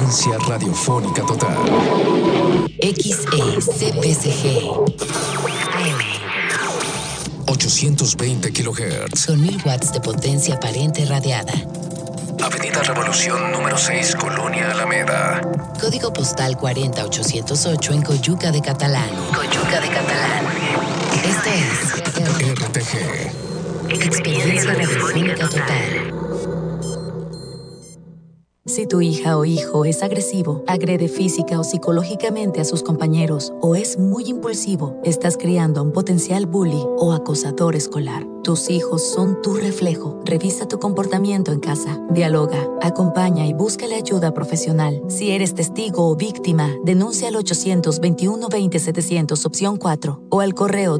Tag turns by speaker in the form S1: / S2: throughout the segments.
S1: Experiencia radiofónica total.
S2: XECPCG AM
S1: 820 kHz.
S2: con 1000 watts de potencia aparente radiada.
S1: Avenida Revolución número 6, Colonia Alameda.
S2: Código postal 40808 en Coyuca de Catalán. Coyuca de Catalán. Esto es
S1: RTG.
S2: Experiencia radiofónica total.
S3: Si tu hija o hijo es agresivo, agrede física o psicológicamente a sus compañeros o es muy impulsivo, estás criando a un potencial bully o acosador escolar. Tus hijos son tu reflejo. Revisa tu comportamiento en casa. Dialoga, acompaña y búscale ayuda profesional. Si eres testigo o víctima, denuncia al 800-21-20-700 opción 4 o al correo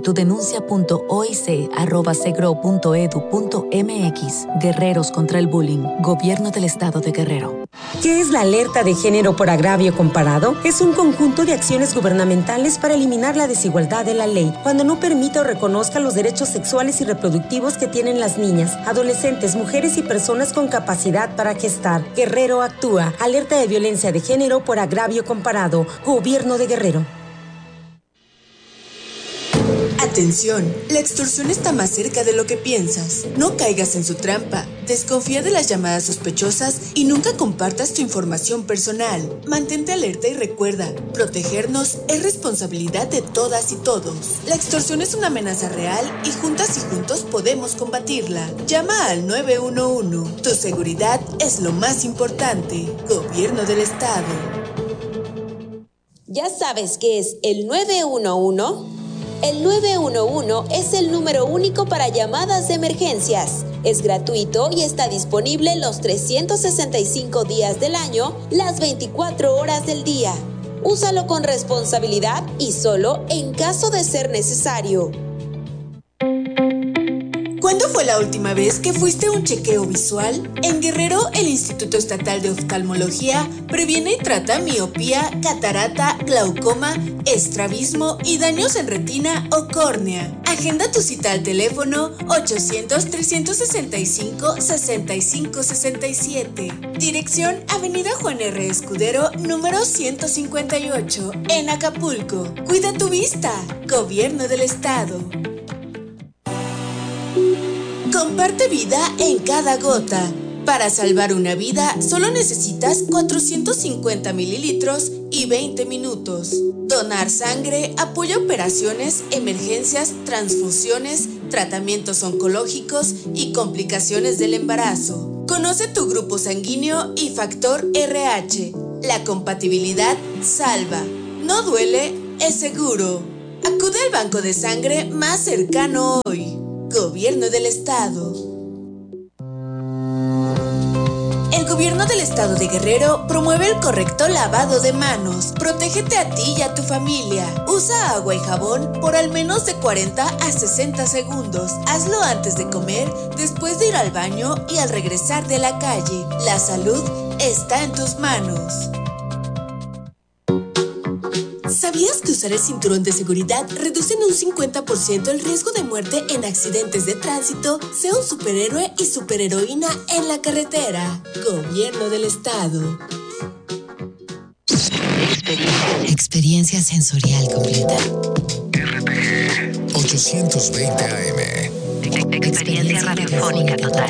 S3: tudenuncia.oic@segro.edu.mx. Guerreros contra el bullying. Gobierno del Estado de Guerrero.
S4: ¿Qué es la alerta de género por agravio comparado? Es un conjunto de acciones gubernamentales para eliminar la desigualdad de la ley cuando no permita o reconozca los derechos sexuales y reproductivos que tienen las niñas, adolescentes, mujeres y personas con capacidad para gestar. Guerrero actúa. Alerta de violencia de género por agravio comparado. Gobierno de Guerrero.
S5: Atención, la extorsión está más cerca de lo que piensas. No caigas en su trampa. Desconfía de las llamadas sospechosas y nunca compartas tu información personal. Mantente alerta y recuerda, protegernos es responsabilidad de todas y todos. La extorsión es una amenaza real y juntas y juntos podemos combatirla. Llama al 911. Tu seguridad es lo más importante. Gobierno del Estado.
S6: ¿Ya sabes qué es el 911? El 911 es el número único para llamadas de emergencias. Es gratuito y está disponible los 365 días del año, las 24 horas del día. Úsalo con responsabilidad y solo en caso de ser necesario.
S5: ¿Cuándo fue la última vez que fuiste a un chequeo visual? En Guerrero, el Instituto Estatal de Oftalmología previene y trata miopía, catarata, glaucoma, estrabismo y daños en retina o córnea. Agenda tu cita al teléfono 800-365-6567. Dirección Avenida Juan R. Escudero, número 158, en Acapulco. Cuida tu vista. Gobierno del Estado. Comparte vida en cada gota. Para salvar una vida, solo necesitas 450 mililitros y 20 minutos. Donar sangre apoya operaciones, emergencias, transfusiones, tratamientos oncológicos y complicaciones del embarazo. Conoce tu grupo sanguíneo y factor RH. La compatibilidad salva. No duele, es seguro. Acude al banco de sangre más cercano hoy. Gobierno del Estado. El Gobierno del Estado de Guerrero promueve el correcto lavado de manos. Protégete a ti y a tu familia. Usa agua y jabón por al menos de 40 a 60 segundos. Hazlo antes de comer, después de ir al baño y al regresar de la calle. La salud está en tus manos. ¿Sabías que usar el cinturón de seguridad reduce en un 50% el riesgo de muerte en accidentes de tránsito? Sea un superhéroe y superheroína en la carretera. Gobierno del Estado.
S2: Experiencia sensorial completa.
S1: RTG 820 AM.
S2: Experiencia radiofónica total.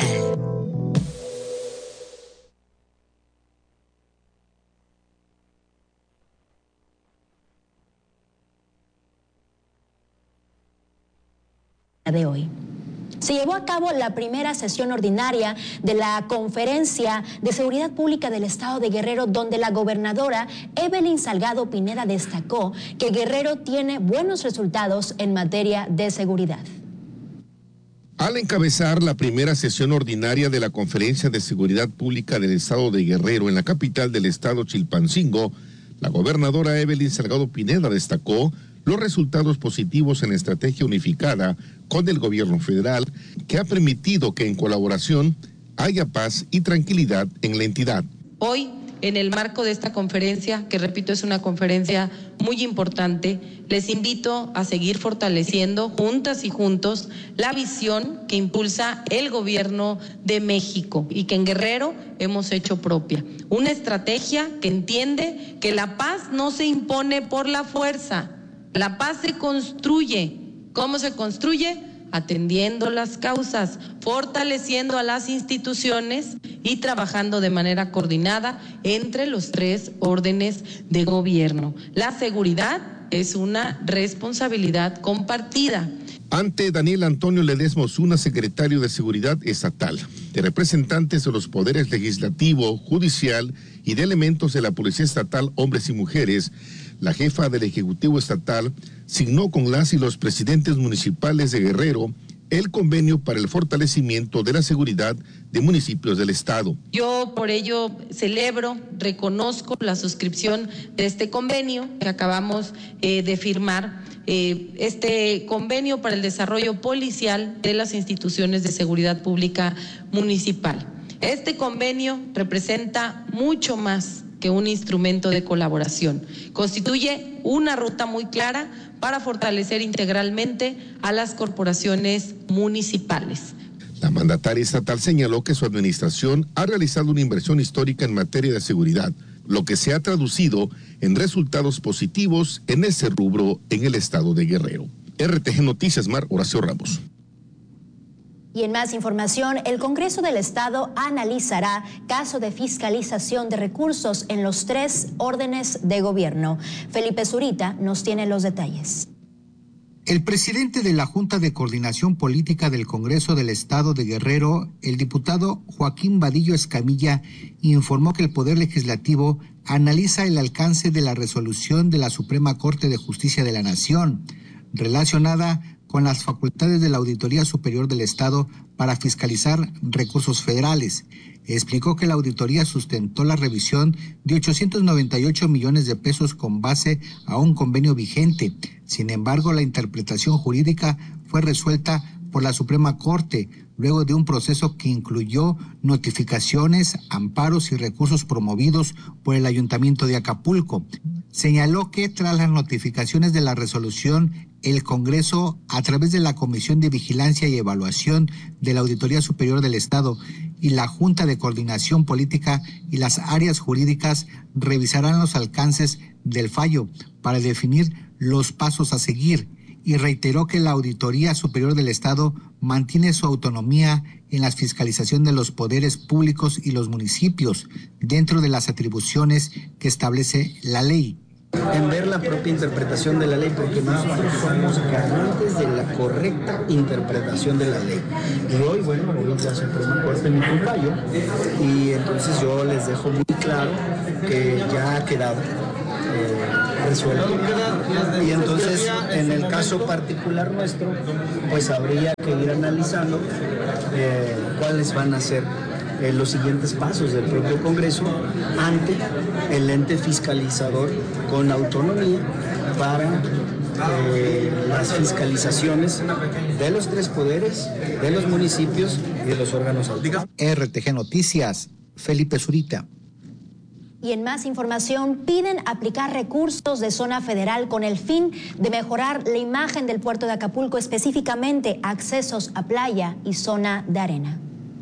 S7: De hoy. Se llevó a cabo la primera sesión ordinaria de la Conferencia de Seguridad Pública del Estado de Guerrero, donde la gobernadora Evelyn Salgado Pineda destacó que Guerrero tiene buenos resultados en materia de seguridad.
S8: Al encabezar la primera sesión ordinaria de la Conferencia de Seguridad Pública del Estado de Guerrero en la capital del estado Chilpancingo, la gobernadora Evelyn Salgado Pineda destacó los resultados positivos en la estrategia unificada con el gobierno federal, que ha permitido que en colaboración haya paz y tranquilidad en la entidad.
S9: Hoy en el marco de esta conferencia, que repito es una conferencia muy importante, les invito a seguir fortaleciendo juntas y juntos la visión que impulsa el gobierno de México y que en Guerrero hemos hecho propia. Una estrategia que entiende que la paz no se impone por la fuerza, la paz se construye. ¿Cómo se construye? Atendiendo las causas, fortaleciendo a las instituciones y trabajando de manera coordinada entre los 3 órdenes de gobierno. La seguridad es una responsabilidad compartida.
S8: Ante Daniel Antonio Ledesma Osuna, secretario de Seguridad Estatal, de representantes de los poderes legislativo, judicial y de elementos de la Policía Estatal, hombres y mujeres, la jefa del Ejecutivo Estatal signó con las y los presidentes municipales de Guerrero el convenio para el fortalecimiento de la seguridad de municipios del estado.
S9: Yo por ello celebro, reconozco la suscripción de este convenio que acabamos de firmar, este convenio para el desarrollo policial de las instituciones de seguridad pública municipal. Este convenio representa mucho más que un instrumento de colaboración. Constituye una ruta muy clara para fortalecer integralmente a las corporaciones municipales.
S8: La mandataria estatal señaló que su administración ha realizado una inversión histórica en materia de seguridad, lo que se ha traducido en resultados positivos en ese rubro en el estado de Guerrero. RTG Noticias, Mar Horacio Ramos.
S7: Y en más información, el Congreso del Estado analizará caso de fiscalización de recursos en los 3 órdenes de gobierno. Felipe Zurita nos tiene los detalles.
S10: El presidente de la Junta de Coordinación Política del Congreso del Estado de Guerrero, el diputado Joaquín Vadillo Escamilla, informó que el Poder Legislativo analiza el alcance de la resolución de la Suprema Corte de Justicia de la Nación, relacionada con las facultades de la Auditoría Superior del Estado para fiscalizar recursos federales. Explicó que la auditoría sustentó la revisión de 898 millones de pesos con base a un convenio vigente. Sin embargo, la interpretación jurídica fue resuelta por la Suprema Corte, luego de un proceso que incluyó notificaciones, amparos y recursos promovidos por el Ayuntamiento de Acapulco. Señaló que tras las notificaciones de la resolución, el Congreso, a través de la Comisión de Vigilancia y Evaluación de la Auditoría Superior del Estado y la Junta de Coordinación Política y las áreas jurídicas, revisarán los alcances del fallo para definir los pasos a seguir, y reiteró que la Auditoría Superior del Estado mantiene su autonomía en la fiscalización de los poderes públicos y los municipios dentro de las atribuciones que establece la ley.
S11: En ver la propia interpretación de la ley, porque nosotros somos garantes de la correcta interpretación de la ley. Y hoy, bueno, hoy la Suprema Corte emitió un fallo y entonces yo les dejo muy claro que ya ha quedado resuelto. Y entonces, en el caso particular nuestro, pues habría que ir analizando cuáles van a ser los siguientes pasos del propio Congreso ante el ente fiscalizador con autonomía para las fiscalizaciones de los 3 poderes, de los municipios y de los órganos autónomos.
S10: RTG Noticias, Felipe Zurita.
S7: Y en más información, piden aplicar recursos de zona federal con el fin de mejorar la imagen del puerto de Acapulco, específicamente accesos a playa y zona de arena.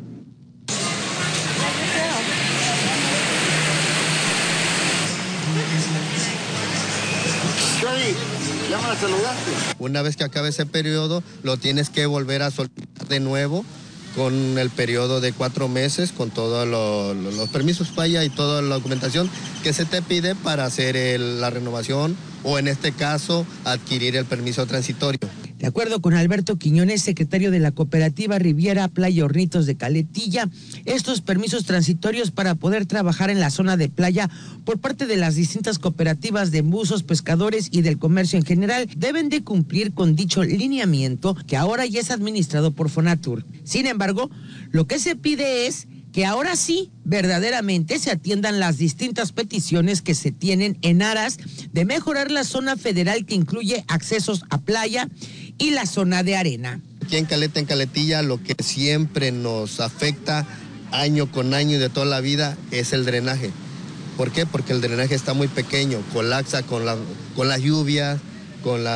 S12: Ya me la saludaste. Una vez que acabe ese periodo, lo tienes que volver a solicitar de nuevo con el periodo de 4 meses, con todos los permisos falla y toda la documentación que se te pide para hacer la renovación o en este caso adquirir el permiso transitorio.
S13: De acuerdo con Alberto Quiñones, secretario de la cooperativa Riviera Playa Hornitos de Caletilla, estos permisos transitorios para poder trabajar en la zona de playa por parte de las distintas cooperativas de buzos, pescadores y del comercio en general deben de cumplir con dicho lineamiento que ahora ya es administrado por Fonatur. Sin embargo, lo que se pide es que ahora sí, verdaderamente se atiendan las distintas peticiones que se tienen en aras de mejorar la zona federal que incluye accesos a playa y la zona de arena.
S12: Aquí en Caletilla, lo que siempre nos afecta año con año y de toda la vida es el drenaje. ¿Por qué? Porque el drenaje está muy pequeño, colapsa con las lluvias, en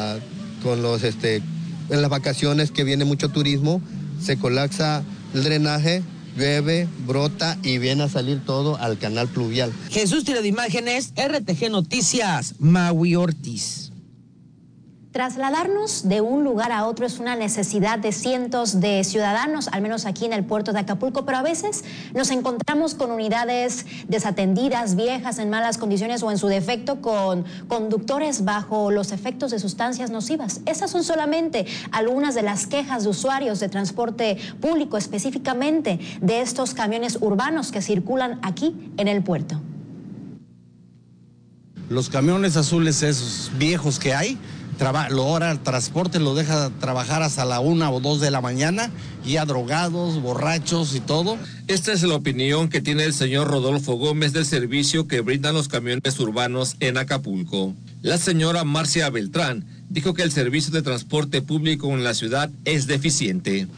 S12: las vacaciones que viene mucho turismo, se colapsa el drenaje, llueve, brota y viene a salir todo al canal pluvial.
S13: Jesús Tiro de Imágenes, RTG Noticias, Maui Ortiz.
S7: Trasladarnos de un lugar a otro es una necesidad de cientos de ciudadanos, al menos aquí en el puerto de Acapulco, pero a veces nos encontramos con unidades desatendidas, viejas, en malas condiciones o en su defecto con conductores bajo los efectos de sustancias nocivas. Esas son solamente algunas de las quejas de usuarios de transporte público, específicamente de estos camiones urbanos que circulan aquí en el puerto.
S14: Los camiones azules esos viejos que hay, el transporte lo deja trabajar hasta la 1 o 2 de la mañana, ya drogados, borrachos y todo.
S15: Esta es la opinión que tiene el señor Rodolfo Gómez del servicio que brindan los camiones urbanos en Acapulco. La señora Marcia Beltrán dijo que el servicio de transporte público en la ciudad es deficiente.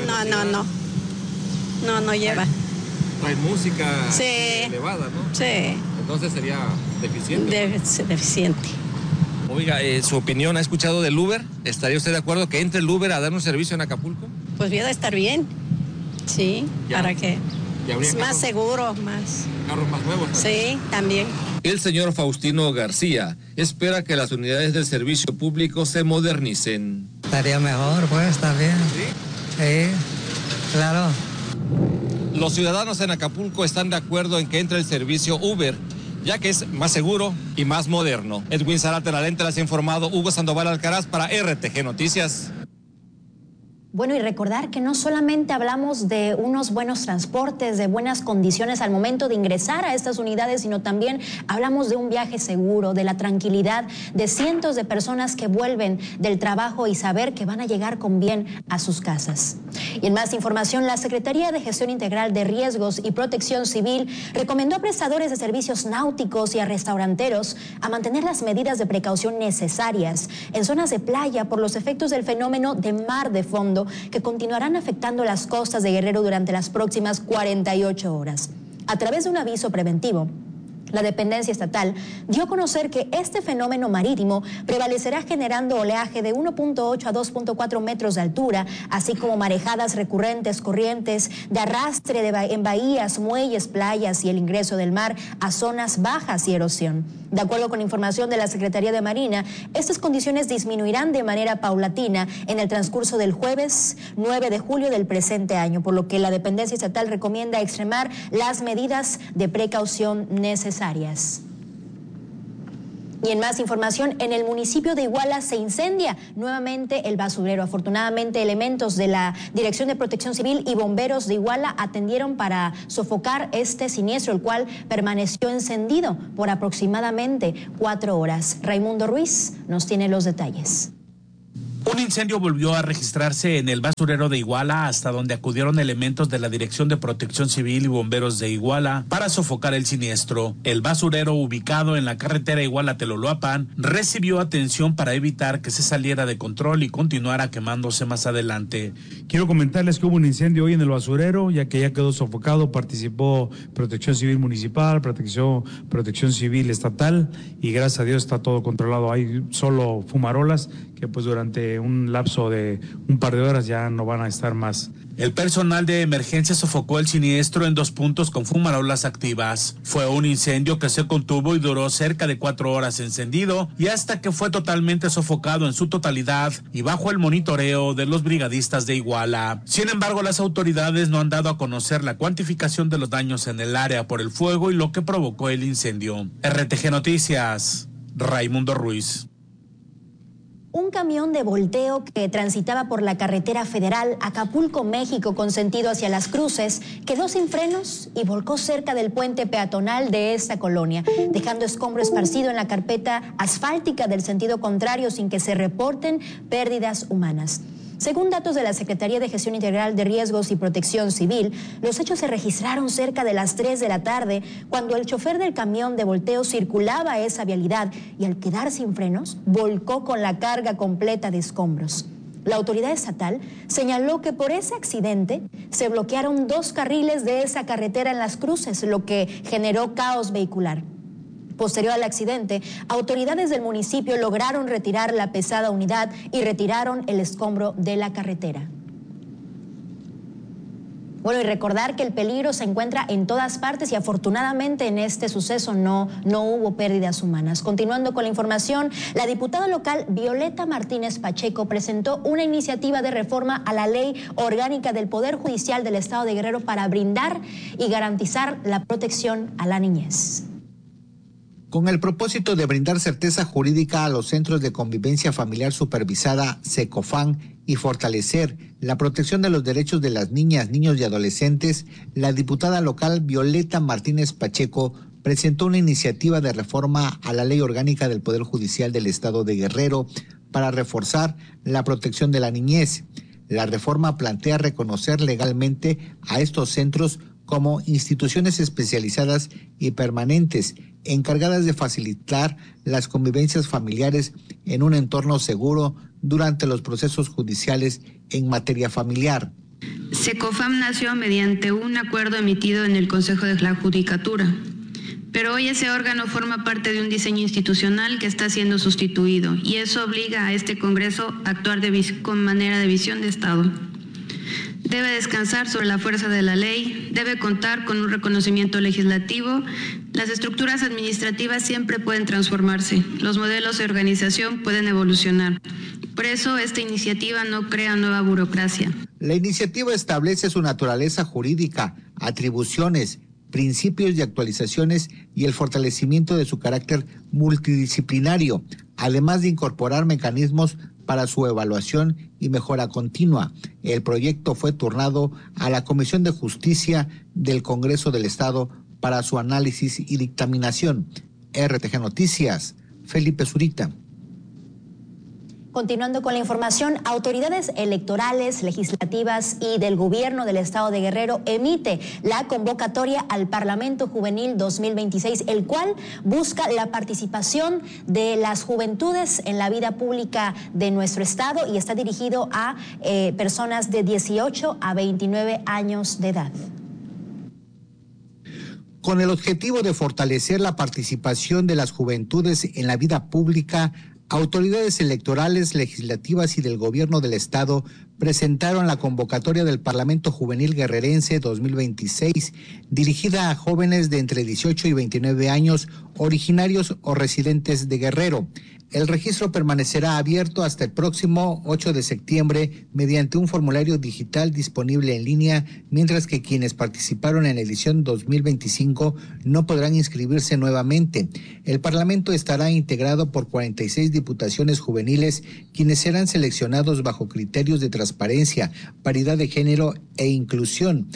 S16: No lleva.
S15: Trae música elevada, ¿no?
S16: Sí.
S15: Entonces sería deficiente.
S16: Deficiente.
S15: Oiga, su opinión, ¿ha escuchado del Uber? ¿Estaría usted de acuerdo que entre el Uber a dar un servicio en Acapulco?
S16: Pues debe estar bien, sí, ¿para qué? Es más seguro, más.
S15: ¿Carros más nuevos?
S16: Sí, también.
S15: El señor Faustino García espera que las unidades del servicio público se modernicen.
S17: Estaría mejor, pues, está bien. Sí, claro.
S15: Los ciudadanos en Acapulco están de acuerdo en que entre el servicio Uber, ya que es más seguro y más moderno. Edwin Zarate, la lente, las ha informado Hugo Sandoval Alcaraz para RTG Noticias.
S7: Bueno, y recordar que no solamente hablamos de unos buenos transportes, de buenas condiciones al momento de ingresar a estas unidades, sino también hablamos de un viaje seguro, de la tranquilidad de cientos de personas que vuelven del trabajo y saber que van a llegar con bien a sus casas. Y en más información, la Secretaría de Gestión Integral de Riesgos y Protección Civil recomendó a prestadores de servicios náuticos y a restauranteros a mantener las medidas de precaución necesarias en zonas de playa por los efectos del fenómeno de mar de fondo que continuarán afectando las costas de Guerrero durante las próximas 48 horas. A través de un aviso preventivo, la dependencia estatal dio a conocer que este fenómeno marítimo prevalecerá generando oleaje de 1.8 a 2.4 metros de altura, así como marejadas recurrentes, corrientes de arrastre en bahías, muelles, playas y el ingreso del mar a zonas bajas y erosión. De acuerdo con información de la Secretaría de Marina, estas condiciones disminuirán de manera paulatina en el transcurso del jueves 9 de julio del presente año, por lo que la dependencia estatal recomienda extremar las medidas de precaución necesarias. Y en más información, en el municipio de Iguala se incendia nuevamente el basurero. Afortunadamente, elementos de la Dirección de Protección Civil y bomberos de Iguala atendieron para sofocar este siniestro, el cual permaneció encendido por aproximadamente 4 horas. Raimundo Ruiz nos tiene los detalles.
S18: Un incendio volvió a registrarse en el basurero de Iguala, hasta donde acudieron elementos de la Dirección de Protección Civil y bomberos de Iguala para sofocar el siniestro. El basurero, ubicado en la carretera Iguala-Teloloapan, recibió atención para evitar que se saliera de control y continuara quemándose más adelante.
S19: Quiero comentarles que hubo un incendio hoy en el basurero, ya que ya quedó sofocado. Participó Protección Civil Municipal, Protección Civil Estatal, y gracias a Dios está todo controlado. Hay solo fumarolas que pues durante un lapso de un par de horas ya no van a estar más.
S18: El personal de emergencia sofocó el siniestro en 2 puntos con fumarolas activas. Fue un incendio que se contuvo y duró cerca de 4 horas encendido, y hasta que fue totalmente sofocado en su totalidad y bajo el monitoreo de los brigadistas de Iguala. Sin embargo, las autoridades no han dado a conocer la cuantificación de los daños en el área por el fuego y lo que provocó el incendio. RTG Noticias, Raimundo Ruiz.
S7: Un camión de volteo que transitaba por la carretera federal Acapulco, México, con sentido hacia Las Cruces, quedó sin frenos y volcó cerca del puente peatonal de esta colonia, dejando escombro esparcido en la carpeta asfáltica del sentido contrario sin que se reporten pérdidas humanas. Según datos de la Secretaría de Gestión Integral de Riesgos y Protección Civil, los hechos se registraron cerca de las 3 de la tarde, cuando el chofer del camión de volteo circulaba esa vialidad y al quedar sin frenos, volcó con la carga completa de escombros. La autoridad estatal señaló que por ese accidente se bloquearon 2 carriles de esa carretera en Las Cruces, lo que generó caos vehicular. Posterior al accidente, autoridades del municipio lograron retirar la pesada unidad y retiraron el escombro de la carretera. Bueno, y recordar que el peligro se encuentra en todas partes y afortunadamente en este suceso no hubo pérdidas humanas. Continuando con la información, la diputada local Violeta Martínez Pacheco presentó una iniciativa de reforma a la Ley Orgánica del Poder Judicial del Estado de Guerrero para brindar y garantizar la protección a la niñez.
S10: Con el propósito de brindar certeza jurídica a los centros de convivencia familiar supervisada, CECOFAN, y fortalecer la protección de los derechos de las niñas, niños y adolescentes, la diputada local Violeta Martínez Pacheco presentó una iniciativa de reforma a la Ley Orgánica del Poder Judicial del Estado de Guerrero para reforzar la protección de la niñez. La reforma plantea reconocer legalmente a estos centros como instituciones especializadas y permanentes, encargadas de facilitar las convivencias familiares en un entorno seguro durante los procesos judiciales en materia familiar.
S20: CECOFAM nació mediante un acuerdo emitido en el Consejo de la Judicatura, pero hoy ese órgano forma parte de un diseño institucional que está siendo sustituido, y eso obliga a este Congreso a actuar con manera de visión de Estado. Debe descansar sobre la fuerza de la ley, debe contar con un reconocimiento legislativo. Las estructuras administrativas siempre pueden transformarse, los modelos de organización pueden evolucionar. Por eso esta iniciativa no crea nueva burocracia.
S10: La iniciativa establece su naturaleza jurídica, atribuciones, principios y actualizaciones y el fortalecimiento de su carácter multidisciplinario, además de incorporar mecanismos para su evaluación y mejora continua. El proyecto fue turnado a la Comisión de Justicia del Congreso del Estado para su análisis y dictaminación. RTG Noticias, Felipe Zurita.
S7: Continuando con la información, autoridades electorales, legislativas y del gobierno del Estado de Guerrero emite la convocatoria al Parlamento Juvenil 2026, el cual busca la participación de las juventudes en la vida pública de nuestro Estado y está dirigido a personas de 18 a 29 años de edad.
S10: Con el objetivo de fortalecer la participación de las juventudes en la vida pública, autoridades electorales, legislativas y del gobierno del Estado presentaron la convocatoria del Parlamento Juvenil Guerrerense 2026, dirigida a jóvenes de entre 18 y 29 años, originarios o residentes de Guerrero. El registro permanecerá abierto hasta el próximo 8 de septiembre mediante un formulario digital disponible en línea, mientras que quienes participaron en la edición 2025 no podrán inscribirse nuevamente. El Parlamento estará integrado por 46 diputaciones juveniles, quienes serán seleccionados bajo criterios de transparencia, paridad de género e inclusión.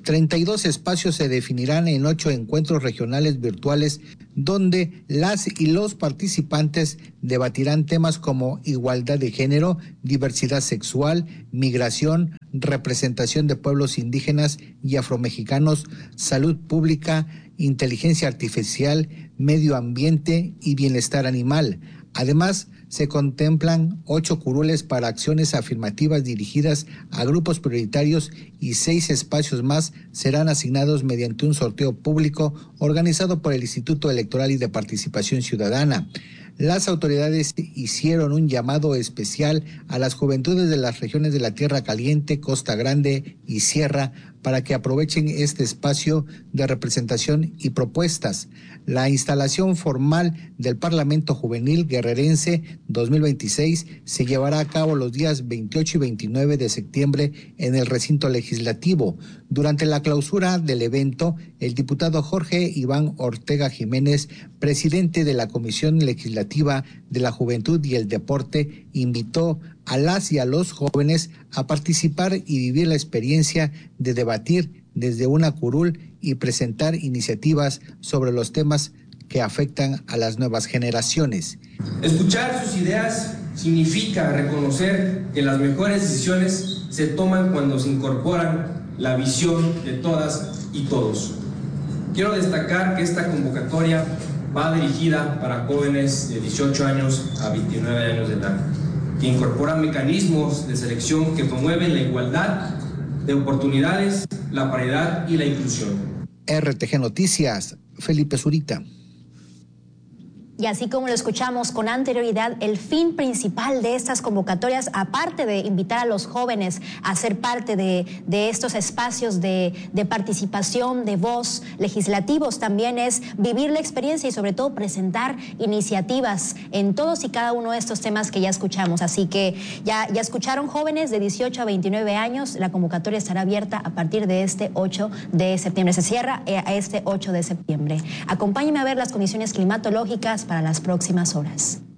S10: 32 espacios se definirán en 8 encuentros regionales virtuales donde las y los participantes debatirán temas como igualdad de género, diversidad sexual, migración, representación de pueblos indígenas y afromexicanos, salud pública, inteligencia artificial, medio ambiente y bienestar animal. Además, se contemplan 8 curules para acciones afirmativas dirigidas a grupos prioritarios y 6 espacios más serán asignados mediante un sorteo público organizado por el Instituto Electoral y de Participación Ciudadana. Las autoridades hicieron un llamado especial a las juventudes de las regiones de la Tierra Caliente, Costa Grande y Sierra para que aprovechen este espacio de representación y propuestas. La instalación formal del Parlamento Juvenil Guerrerense 2026 se llevará a cabo los días 28 y 29 de septiembre en el recinto legislativo. Durante la clausura del evento, el diputado Jorge Iván Ortega Jiménez, presidente de la Comisión Legislativa de la Juventud y el Deporte, invitó a las y a los jóvenes a participar y vivir la experiencia de debatir desde una curul y presentar iniciativas sobre los temas que afectan a las nuevas generaciones.
S21: Escuchar sus ideas significa reconocer que las mejores decisiones se toman cuando se incorporan la visión de todas y todos. Quiero destacar que esta convocatoria va dirigida para jóvenes de 18 años a 29 años de edad. que incorporan mecanismos de selección que promueven la igualdad de oportunidades, la paridad y la inclusión.
S10: RTG Noticias, Felipe Zurita.
S7: Y así como lo escuchamos con anterioridad, el fin principal de estas convocatorias, aparte de invitar a los jóvenes a ser parte de estos espacios de participación, de voz legislativos, también es vivir la experiencia y sobre todo presentar iniciativas en todos y cada uno de estos temas que ya escuchamos. Así que ya escucharon, jóvenes de 18 a 29 años, la convocatoria estará abierta a partir de este 8 de septiembre. Se cierra a este 8 de septiembre. Acompáñenme a ver las condiciones climatológicas para las próximas horas.